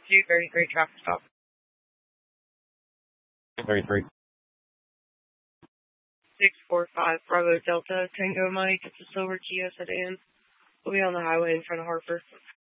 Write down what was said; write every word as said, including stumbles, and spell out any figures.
two thirty-three traffic stop. thirty-three. six four five Bravo Delta Tango Mike. It's a silver Kia sedan. We'll be on the highway in front of Harper.